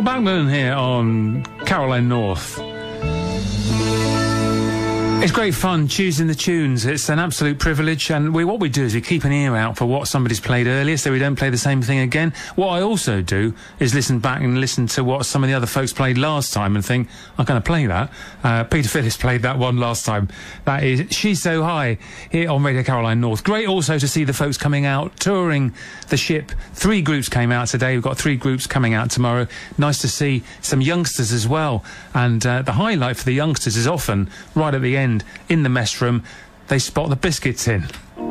Scott Bachman here on Caroline North. It's great fun choosing the tunes. It's an absolute privilege, and what we do is we keep an ear out for what somebody's played earlier so we don't play the same thing again. What I also do is listen back and listen to what some of the other folks played last time and think, I'm going to play that. Peter Phillips played that one last time. That is She's So High here on Radio Caroline North. Great also to see the folks coming out, touring the ship. 3 groups came out today. We've got 3 groups coming out tomorrow. Nice to see some youngsters as well. And the highlight for the youngsters is often right at the end in the mess room, they spot the biscuits in.